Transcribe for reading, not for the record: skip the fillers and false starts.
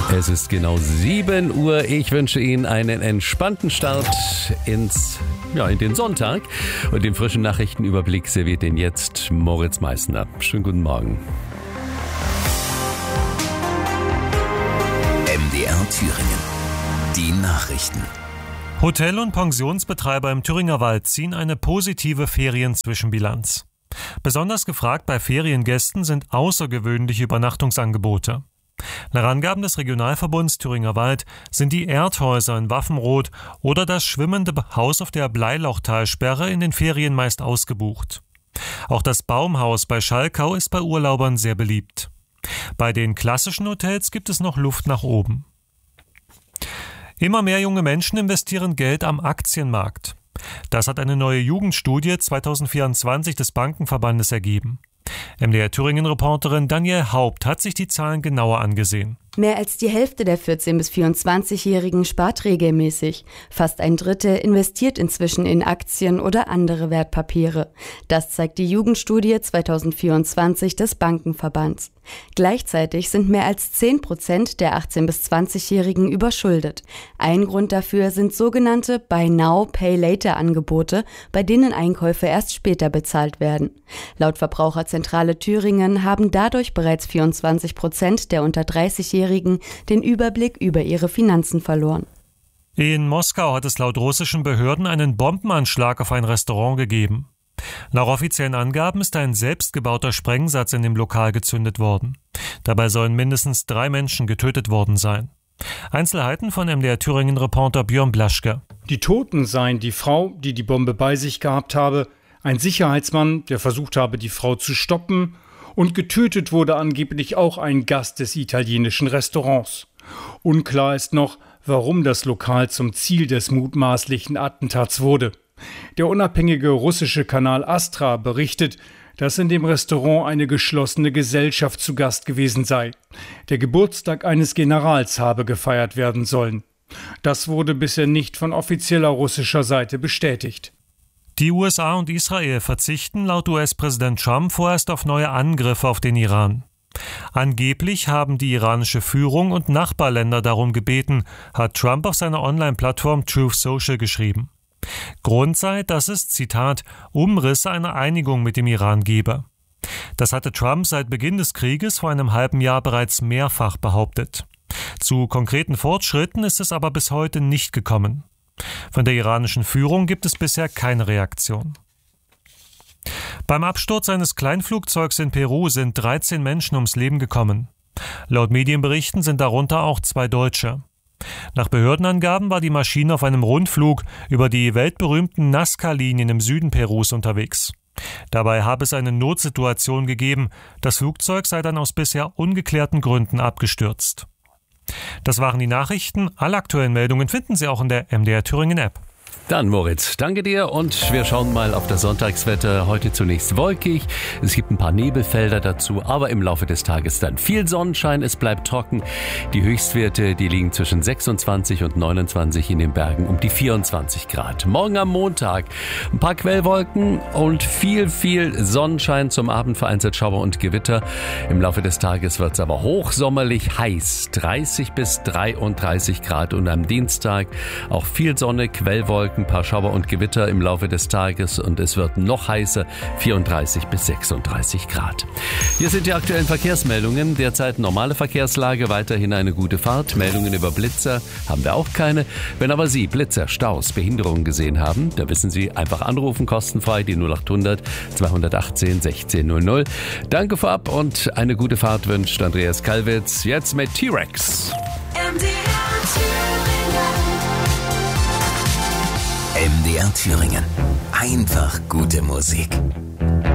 Es ist genau 7 Uhr. Ich wünsche Ihnen einen entspannten Start in den Sonntag. Und den frischen Nachrichtenüberblick serviert Ihnen jetzt Moritz Meißner. Schönen guten Morgen. MDR Thüringen. Die Nachrichten. Hotel- und Pensionsbetreiber im Thüringer Wald ziehen eine positive Ferienzwischenbilanz. Besonders gefragt bei Feriengästen sind außergewöhnliche Übernachtungsangebote. Nach Angaben des Regionalverbunds Thüringer Wald sind die Erdhäuser in Waffenroth oder das schwimmende Haus auf der Bleilauchtalsperre in den Ferien meist ausgebucht. Auch das Baumhaus bei Schalkau ist bei Urlaubern sehr beliebt. Bei den klassischen Hotels gibt es noch Luft nach oben. Immer mehr junge Menschen investieren Geld am Aktienmarkt. Das hat eine neue Jugendstudie 2024 des Bankenverbandes ergeben. MDR Thüringen-Reporterin Danielle Haupt hat sich die Zahlen genauer angesehen. Mehr als die Hälfte der 14- bis 24-Jährigen spart regelmäßig. Fast ein Drittel investiert inzwischen in Aktien oder andere Wertpapiere. Das zeigt die Jugendstudie 2024 des Bankenverbands. Gleichzeitig sind mehr als 10% der 18- bis 20-Jährigen überschuldet. Ein Grund dafür sind sogenannte Buy Now, Pay Later Angebote, bei denen Einkäufe erst später bezahlt werden. Laut Verbraucherzentrale Thüringen haben dadurch bereits 24% der unter 30-Jährigen den Überblick über ihre Finanzen verloren. In Moskau hat es laut russischen Behörden einen Bombenanschlag auf ein Restaurant gegeben. Nach offiziellen Angaben ist ein selbstgebauter Sprengsatz in dem Lokal gezündet worden. Dabei sollen mindestens 3 Menschen getötet worden sein. Einzelheiten von MDR Thüringen-Reporter Björn Blaschke. Die Toten seien die Frau, die die Bombe bei sich gehabt habe, ein Sicherheitsmann, der versucht habe, die Frau zu stoppen, und getötet wurde angeblich auch ein Gast des italienischen Restaurants. Unklar ist noch, warum das Lokal zum Ziel des mutmaßlichen Attentats wurde. Der unabhängige russische Kanal Astra berichtet, dass in dem Restaurant eine geschlossene Gesellschaft zu Gast gewesen sei. Der Geburtstag eines Generals habe gefeiert werden sollen. Das wurde bisher nicht von offizieller russischer Seite bestätigt. Die USA und Israel verzichten laut US-Präsident Trump vorerst auf neue Angriffe auf den Iran. Angeblich haben die iranische Führung und Nachbarländer darum gebeten, hat Trump auf seiner Online-Plattform Truth Social geschrieben. Grund sei, dass es, Zitat, Umrisse einer Einigung mit dem Iran gebe. Das hatte Trump seit Beginn des Krieges vor einem halben Jahr bereits mehrfach behauptet. Zu konkreten Fortschritten ist es aber bis heute nicht gekommen. Von der iranischen Führung gibt es bisher keine Reaktion. Beim Absturz eines Kleinflugzeugs in Peru sind 13 Menschen ums Leben gekommen. Laut Medienberichten sind darunter auch 2 Deutsche. Nach Behördenangaben war die Maschine auf einem Rundflug über die weltberühmten Nazca-Linien im Süden Perus unterwegs. Dabei habe es eine Notsituation gegeben. Das Flugzeug sei dann aus bisher ungeklärten Gründen abgestürzt. Das waren die Nachrichten. Alle aktuellen Meldungen finden Sie auch in der MDR Thüringen App. Dann Moritz, danke dir und wir schauen mal auf das Sonntagswetter. Heute zunächst wolkig, es gibt ein paar Nebelfelder dazu, aber im Laufe des Tages dann viel Sonnenschein, es bleibt trocken. Die Höchstwerte, die liegen zwischen 26 und 29 in den Bergen um die 24 Grad. Morgen am Montag ein paar Quellwolken und viel Sonnenschein, zum Abend vereinzelt Schauer und Gewitter. Im Laufe des Tages wird es aber hochsommerlich heiß, 30 bis 33 Grad und am Dienstag auch viel Sonne, Quellwolken, ein paar Schauer und Gewitter im Laufe des Tages und es wird noch heißer, 34 bis 36 Grad. Hier sind die aktuellen Verkehrsmeldungen. Derzeit normale Verkehrslage, weiterhin eine gute Fahrt. Meldungen über Blitzer haben wir auch keine. Wenn aber Sie Blitzer, Staus, Behinderungen gesehen haben, da wissen Sie, einfach anrufen, kostenfrei, die 0800 218 1600. Danke vorab und eine gute Fahrt wünscht Andreas Kalwitz. Jetzt mit T-Rex. MDR Thüringen. Einfach gute Musik.